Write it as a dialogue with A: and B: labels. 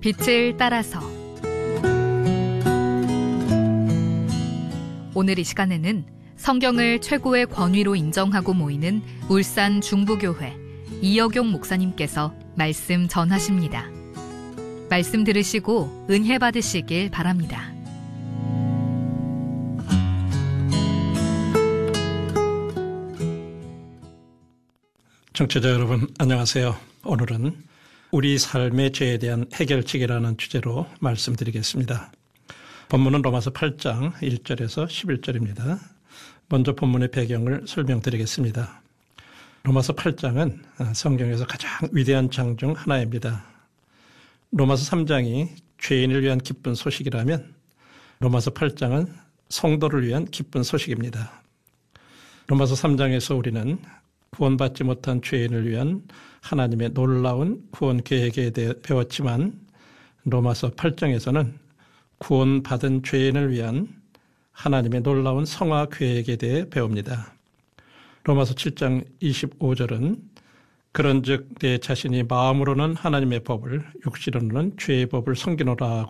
A: 빛을 따라서. 오늘 이 시간에는 성경을 최고의 권위로 인정하고 모이는 울산 중부교회 이여경 목사님께서 말씀 전하십니다. 말씀 들으시고 은혜 받으시길 바랍니다.
B: 청취자 여러분, 안녕하세요. 오늘은 우리 삶의 죄에 대한 해결책이라는 주제로 말씀드리겠습니다. 본문은 로마서 8장 1절에서 11절입니다. 먼저 본문의 배경을 설명드리겠습니다. 로마서 8장은 성경에서 가장 위대한 장 중 하나입니다. 로마서 3장이 죄인을 위한 기쁜 소식이라면 로마서 8장은 성도를 위한 기쁜 소식입니다. 로마서 3장에서 우리는 구원받지 못한 죄인을 위한 하나님의 놀라운 구원 계획에 대해 배웠지만 로마서 8장에서는 구원받은 죄인을 위한 하나님의 놀라운 성화 계획에 대해 배웁니다. 로마서 7장 25절은 그런즉 내 자신이 마음으로는 하나님의 법을 육신으로는 죄의 법을 섬기노라